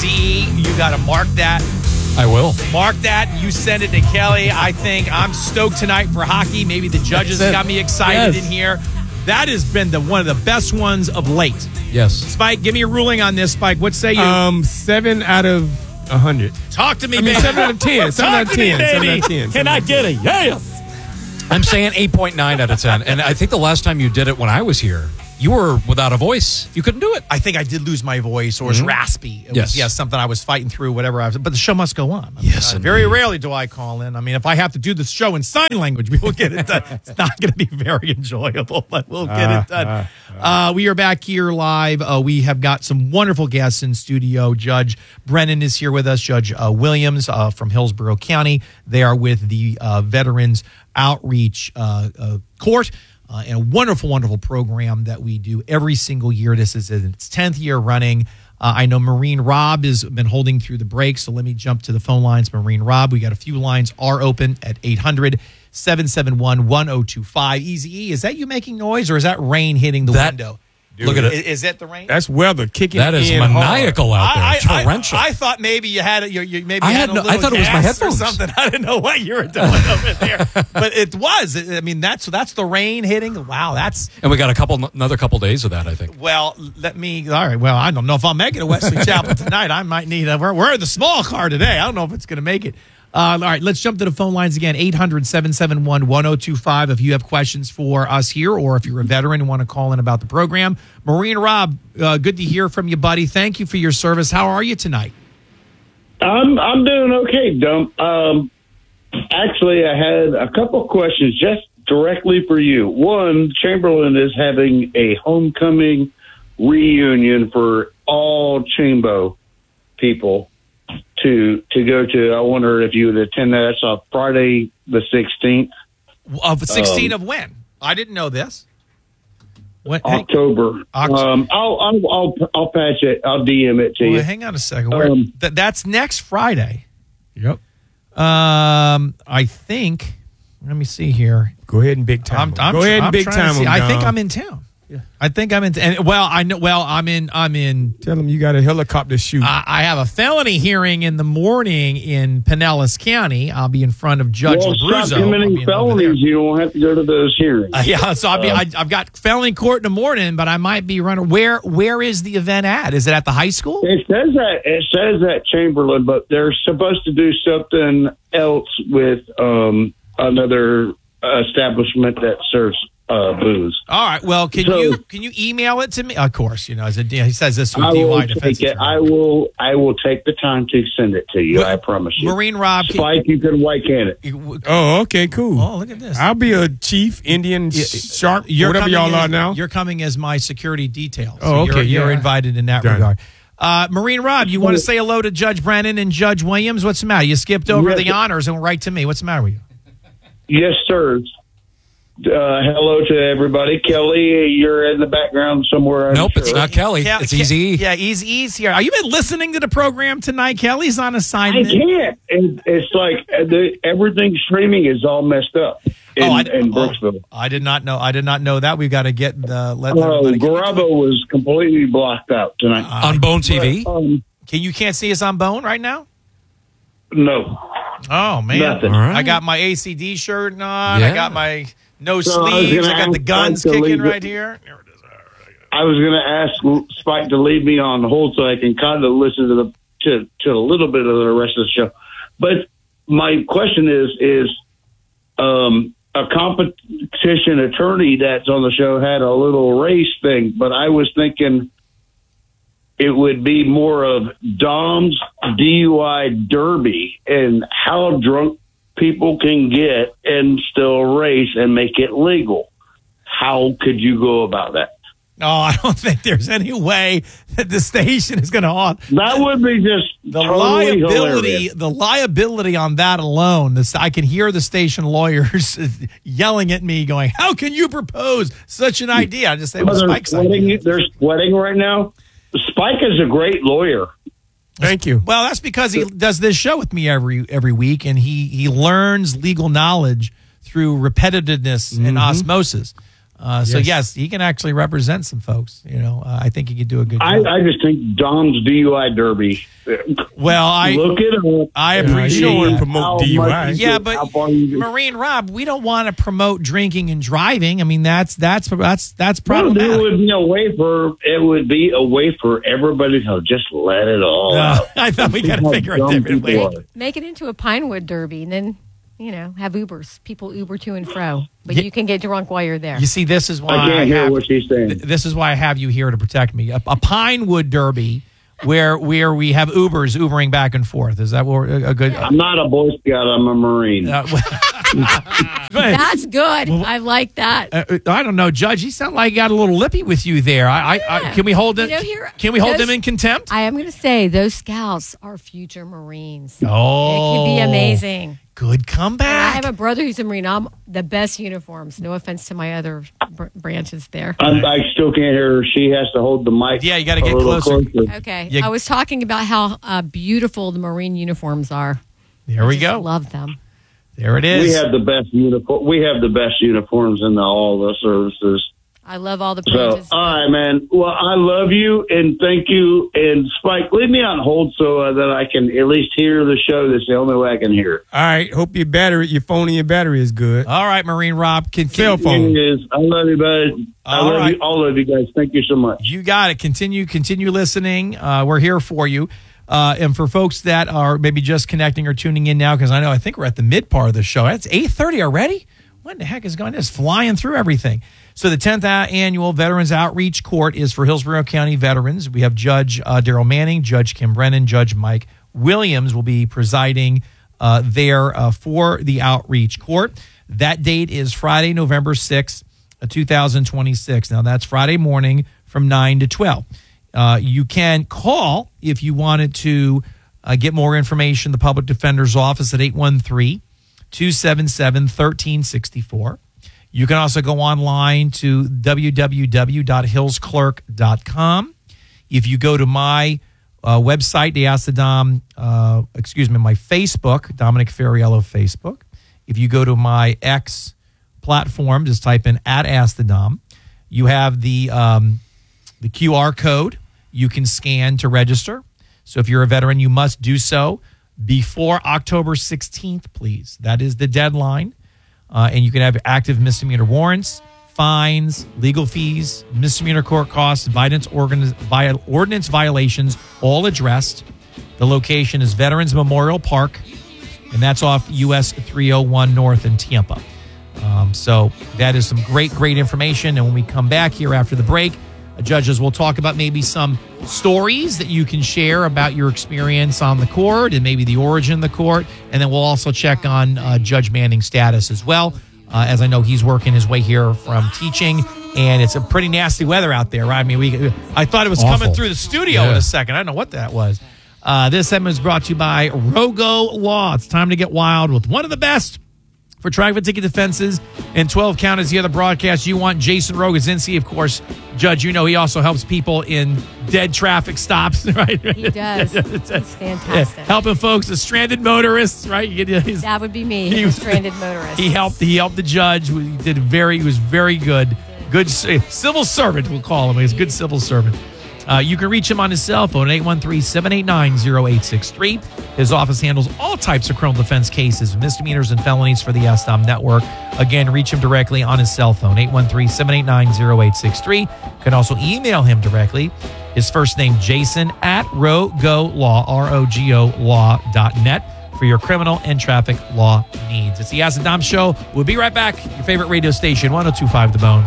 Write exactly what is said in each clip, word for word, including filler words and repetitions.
Easy E, you got to mark that. I will. Mark that. You send it to Kelly. I think I'm stoked tonight for hockey. Maybe the judges got me excited Yes. in here. That has been the one of the best ones of late. Yes. Spike, give me a ruling on this, Spike. What say you? Um, seven out of a hundred. Talk to me, I mean, baby. seven out of ten. Seven Talk out of to me, ten. Seven baby. out of ten. Can I get a yes? I'm saying eight point nine out of ten. And I think the last time you did it when I was here, you were without a voice. You couldn't do it. I think I did lose my voice, or it's Mm-hmm. raspy. It Yes. was, yeah, something I was fighting through, whatever I was. But the show must go on. I mean, Yes, uh, very indeed. rarely do I call in. I mean, if I have to do the show in sign language, we will get it done. It's not going to be very enjoyable, but we'll get it done. Uh, we are back here live. Uh, we have got some wonderful guests in studio. Judge Brennan is here with us. Judge uh, Williams uh, from Hillsborough County. They are with the uh, Veterans Outreach uh, uh, Court. Uh, and a wonderful, wonderful program that we do every single year. This is in its tenth year running. Uh, I know Marine Rob has been holding through the break, so let me jump to the phone lines. Marine Rob, we got a few lines are open at eight hundred, seven seven one, one oh two five. Easy E, is that you making noise, or is that rain hitting the That- window? Look at it. Is, is that the rain? That's weather kicking That is in maniacal out there. I, I, Torrential. I, I thought maybe you had a, you, you maybe I had had a no- little I thought it was my gas or headphones. something. I didn't know what you were doing over there, but it was. I mean, that's that's the rain hitting. Wow, that's and we got a couple, another couple days of that, I think. well. Let me. All right. Well, I don't know if I'll make it to Wesley Chapel tonight. I might need a. We're, we're in the small car today. I don't know if it's going to make it. Uh, all right, let's jump to the phone lines again. eight hundred, seven seven one, one oh two five if you have questions for us here, or if you're a veteran and want to call in about the program. Marine Rob, uh, good to hear from you, buddy. Thank you for your service. How are you tonight? I'm I'm doing okay, Dump. Um, actually, I had a couple of questions just directly for you. One, Chamberlain is having a homecoming reunion for all Chambo people to to go to. I wonder if you would attend that. That's on Friday the sixteenth. Of sixteen Um, of when? I didn't know this. When, hang, October. Oct- Um, I'll, I'll I'll I'll patch it. I'll D M it to well, you. hang on a second. Where, Um, th- that's next Friday. Yep. Um, I think. Let me see here. Go ahead and big time. I'm, him. I'm, Go ahead and I'm big trying to time. see. him, I think Dom. I'm in town. I think I'm in. And well, I know. Well, I'm in. I'm in. Tell him you got a helicopter shoot. I, I have a felony hearing in the morning in Pinellas County. I'll be in front of Judge well, stop Abruzzo. I'll committing be over there. felonies. You don't have to go to those hearings. Uh, yeah, so I'll be. I, I've got felony court in the morning, but I might be running. Where Where is the event at? Is it at the high school? It says that it says that Chamberlain, but they're supposed to do something else with um, another establishment that serves uh, booze. All right. Well, can So- you can you email it to me? Of course, you know, as a, he says this with I D U will I defense. take it. I will. I will take the time to send it to you. Well, I promise you. Marine Rob. Can, Spike, you can white can it. you- oh, okay, cool. oh, look at this. I'll be a chief Indian sharp, whatever coming y'all as, are now. You're coming as my security detail. So Oh, okay, You're, you're yeah. invited in that Done. regard. Uh, Marine Rob, you want to say hello to Judge Brennan and Judge Williams? What's the matter? You skipped over Yes. the honors and went right to me. What's the matter with you? Yes, sir. Uh, hello to everybody. Kelly, you're in the background somewhere. I'm Nope, sure. it's not Kelly. Ke- it's Ke- Easy. Yeah, Easy E's here. Are you been listening to the program tonight? Kelly's on I assignment. can't. It, it's like uh, the, everything streaming is all messed up in, Oh, I, in oh, Brooksville. I did not know. I did not know that. We've got to get the. Let Oh, everybody get- Garabo was completely blocked out tonight. On Bone T V. But, um, Can you can't see us on Bone right now? no. Oh man, Nothing. All right. I got my A C D shirt on. Yeah. I got my no So I was sleeves. gonna I got the ask guns Spike to kicking leave it- right here. There it is. I was going to ask Spike to leave me on hold so I can kind of listen to the to, to a little bit of the rest of the show. But my question is is um, a competition attorney that's on the show had a little race thing, but I was thinking it would be more of Dom's D U I derby and how drunk people can get and still race and make it legal. How could you go about that? No, I don't think there's any way that the station is going to. That would be just The totally liability, hilarious. the liability on that alone. This, I can hear the station lawyers yelling at me, going, "How can you propose such an idea?" I just say, "Well, they're, Spike's sweating, idea." they're sweating right now. Spike is a great lawyer. Thank you. Well, that's because he does this show with me every every week, and he he learns legal knowledge through repetitiveness and osmosis. Uh, so Yes. yes, he can actually represent some folks. You know, uh, I think he could do a good I, job. I just think Dom's D U I Derby. well, I Look it up. I Yeah, appreciate you don't want to that. promote How D U I. much- Yeah, How but far you- Marine Rob, we don't want to promote drinking and driving. I mean, that's that's that's that's Well, it problematic. would be a way for it would be a way for everybody to just let it all Uh, out. I thought we got to How figure a dumb different people way. are. Make it into a Pinewood Derby, and then, you know, have Ubers. People Uber to and fro. But Yeah. you can get drunk while you're there. You see, this is why I can't hear have, what she's saying. th- this is why I have you here to protect me. A, a Pinewood Derby, where where we have Ubers Ubering back and forth. Is that what a, a good? I'm not a Boy Scout. I'm a Marine. Uh, Go ahead. That's good. I like that. Uh, I don't know, Judge. You sound like you got a little lippy with you there. I, I, I Yeah. can we hold it? You know, here- can we hold those- them in contempt? I am going to say those scouts are future Marines. oh, It could be amazing. Good And I comeback. have a brother who's a Marine. I'm the best uniforms. No offense to my other br- branches there. I, I still can't hear her. She has to hold the mic. Yeah, you gotta a get little closer. Okay. You- I was talking about how uh, beautiful the Marine uniforms are. There we I just go. Love them. There it is. We have the best uniform. We have the best uniforms in the, all the services. I love all the So, branches. all right, man. Well, I love you and thank you. And Spike, leave me on hold so uh, that I can at least hear the show. That's the only way I can hear it. All right. Hope your battery, your phone and your battery is good. All right, Marine Rob. Can, can, Cell phone. It is. I love you, bud. I All love right. you, all of you guys. Thank you so much. You got it. Continue, continue listening. Uh, we're here for you. Uh, and for folks that are maybe just connecting or tuning in now, because I know I think we're at the mid part of the show. It's eight thirty already. What the heck is going on? It's flying through everything. So the tenth Annual Veterans Outreach Court is for Hillsborough County veterans. We have Judge uh, Daryl Manning, Judge Kim Brennan, Judge Mike Williams will be presiding uh, there uh, for the Outreach Court. That date is Friday, November sixth, two thousand twenty-six. Now, that's Friday morning from nine to twelve. Uh, you can call if you wanted to uh, get more information. The Public Defender's Office at eight one three, two seven seven, one three six four. You can also go online to w w w dot hills clerk dot com. If you go to my uh, website, the Ask the Dom, uh, excuse me, my Facebook, Dominic Ferriello Facebook. If you go to my X platform, just type in at Ask the Dom. You have the um, the Q R code you can scan to register. So if you're a veteran, you must do so before October sixteenth, please. That is the deadline. Uh, and you can have active misdemeanor warrants, fines, legal fees, misdemeanor court costs, violence organi- vi- ordinance violations, all addressed. The location is Veterans Memorial Park, and that's off U S three oh one North in Tampa. Um, so that is some great, great information. And when we come back here after the break, uh, judges will talk about maybe some stories that you can share about your experience on the court and maybe the origin of the court. And then we'll also check on uh, Judge Manning's status as well, uh, as I know he's working his way here from teaching. And it's a pretty nasty weather out there, right? I mean, we I thought it was Awful. coming through the studio Yeah. in a second. I don't know what that was. Uh, this segment is brought to you by Rogo Law. It's time to get wild with one of the best for traffic ticket defenses in twelve counties. The other broadcast you want, Jason Rogozinski, of course. Judge, you know he also helps people in dead traffic stops, right? He does. He's fantastic. Helping folks, the stranded motorists, right? You get- he's- That would be me, He a was- stranded motorist. He helped. He helped the judge. He did very. He was very good. Good c- civil servant. We'll call him. He's a good civil servant. Uh, you can reach him on his cell phone at eight one three, seven eight nine, zero eight six three. His office handles all types of criminal defense cases, misdemeanors, and felonies for the S D O M network. Again, reach him directly on his cell phone, eight one three, seven eight nine, zero eight six three. You can also email him directly. His first name, Jason, at rogolaw, R O G O law dot net for your criminal and traffic law needs. It's the Ask the Dom Show. We'll be right back. Your favorite radio station, one oh two point five The Bone.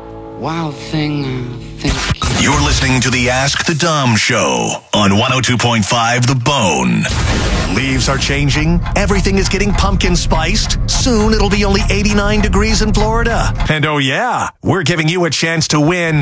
Wild thing, uh, think. You're listening to the Ask the Dom Show on one oh two point five The Bone. Leaves are changing. Everything is getting pumpkin spiced. Soon it'll be only eighty-nine degrees in Florida. And oh yeah, we're giving you a chance to win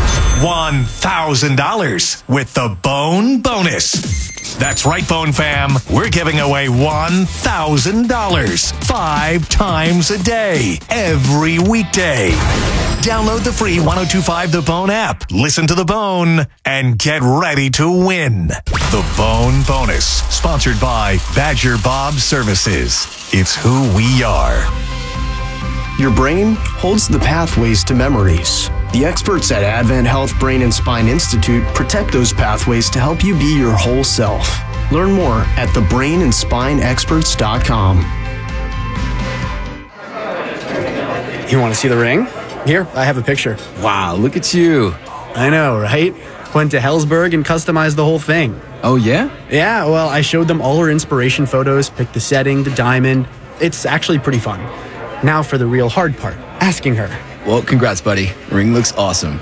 one thousand dollars with the Bone Bonus. That's right, Bone Fam. We're giving away one thousand dollars five times a day, every weekday. Download the free one oh two point five The Bone app, listen to The Bone, and get ready to win. The Bone Bonus, sponsored by Badger Bob Services. It's who we are. Your brain holds the pathways to memories. The experts at Advent Health Brain and Spine Institute protect those pathways to help you be your whole self. Learn more at the brain and spine experts dot com. You want to see the ring? Here, I have a picture. Wow, look at you. I know, right? Went to Hellsberg and customized the whole thing. Oh, yeah? Yeah, well, I showed them all her inspiration photos, picked the setting, the diamond. It's actually pretty fun. Now for the real hard part, asking her. Well, congrats, buddy. Ring looks awesome.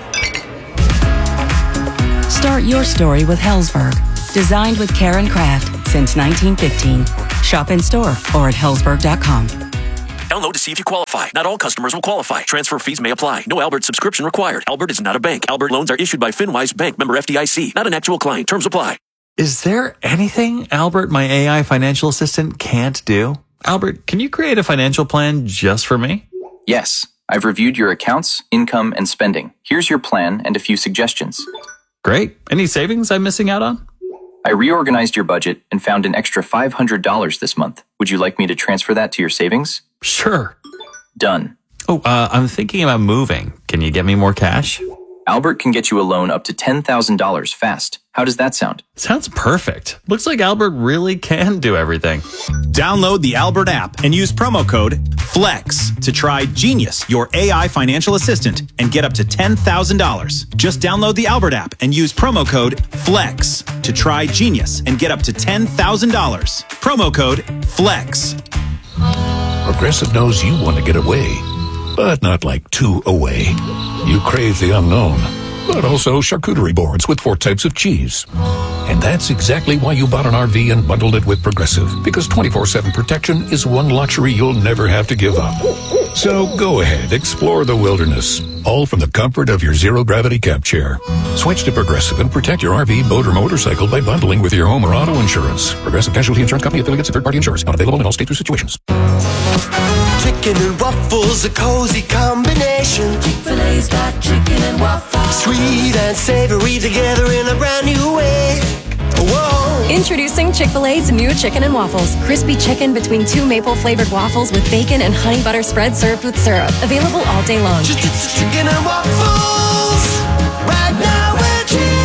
Start your story with Hellsberg. Designed with care and craft since nineteen fifteen. Shop in store or at hellsberg dot com. Download to see if you qualify. Not all customers will qualify. Transfer fees may apply. No Albert subscription required. Albert is not a bank. Albert loans are issued by FinWise Bank, member F D I C. Not an actual client. Terms apply. Is there anything Albert, my A I financial assistant, can't do? Albert, can you create a financial plan just for me? Yes. I've reviewed your accounts, income, and spending. Here's your plan and a few suggestions. Great. Any savings I'm missing out on? I reorganized your budget and found an extra five hundred dollars this month. Would you like me to transfer that to your savings? Sure. Done. Oh, uh, I'm thinking about moving. Can you get me more cash? Albert can get you a loan up to ten thousand dollars fast. How does that sound? Sounds perfect. Looks like Albert really can do everything. Download the Albert app and use promo code FLEX to try Genius, your A I financial assistant, and get up to ten thousand dollars. Just download the Albert app and use promo code FLEX to try Genius and get up to ten thousand dollars. Promo code FLEX. Progressive knows you want to get away, but not like too away. You crave the unknown, but also charcuterie boards with four types of cheese. And that's exactly why you bought an R V and bundled it with Progressive, because twenty-four seven protection is one luxury you'll never have to give up. So go ahead, explore the wilderness, all from the comfort of your zero-gravity camp chair. Switch to Progressive and protect your R V, boat, or motorcycle by bundling with your home or auto insurance. Progressive Casualty Insurance Company, affiliates, and third-party insurers. Not available in all states or situations. Chicken and waffles, a cozy combination. Chick-fil-A's got chicken and waffles. Sweet and savory together in a brand new way. Whoa. Introducing Chick-fil-A's new chicken and waffles. Crispy chicken between two maple-flavored waffles with bacon and honey butter spread served with syrup. Available all day long. Chicken and waffles. Right now at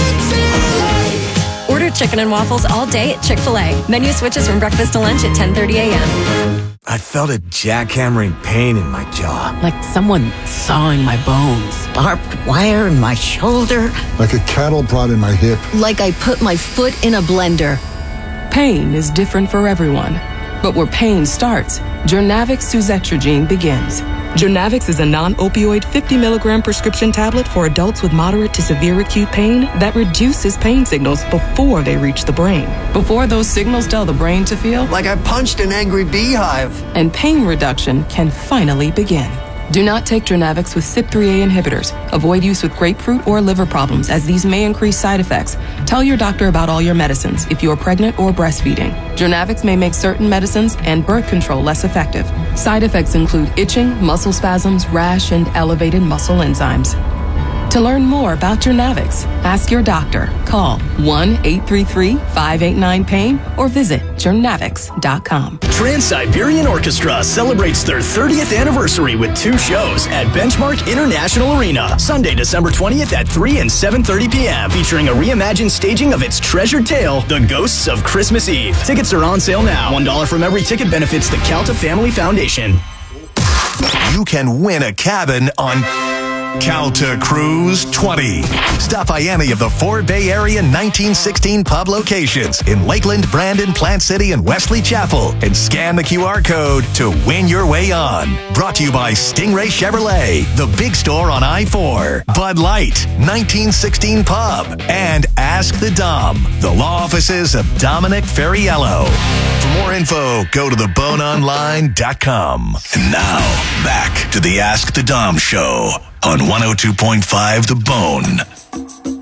Chick-fil-A. Order chicken and waffles all day at Chick-fil-A. Menu switches from breakfast to lunch at ten thirty a.m. I felt a jackhammering pain in my jaw. Like someone sawing my bones. Barbed wire in my shoulder. Like a cattle prod in my hip. Like I put my foot in a blender. Pain is different for everyone. But where pain starts, Jurnavix suzetrigine begins. Jurnavix is a non-opioid fifty milligram prescription tablet for adults with moderate to severe acute pain that reduces pain signals before they reach the brain. Before those signals tell the brain to feel like I punched an angry beehive. And pain reduction can finally begin. Do not take Jurnavix with C Y P three A inhibitors. Avoid use with grapefruit or liver problems, as these may increase side effects. Tell your doctor about all your medicines if you are pregnant or breastfeeding. Jurnavix may make certain medicines and birth control less effective. Side effects include itching, muscle spasms, rash, and elevated muscle enzymes. To learn more about Jurnavix, ask your doctor. Call one eight three three, five eight nine, pain or visit jurnavix dot com. Trans-Siberian Orchestra celebrates their thirtieth anniversary with two shows at Benchmark International Arena. Sunday, December twentieth at three and seven thirty p.m. featuring a reimagined staging of its treasured tale, The Ghosts of Christmas Eve. Tickets are on sale now. one dollar from every ticket benefits the Calta Family Foundation. You can win a cabin on Calta Cruise twenty. Stop by any of the four Bay Area nineteen sixteen pub locations in Lakeland, Brandon, Plant City, and Wesley Chapel and scan the Q R code to win your way on. Brought to you by Stingray Chevrolet, the big store on I four, Bud Light, nineteen sixteen Pub, and Ask the Dom, the law offices of Dominic Ferriello. For more info, go to the bone online dot com. And now, back to the Ask the Dom show on one oh two point five The Bone.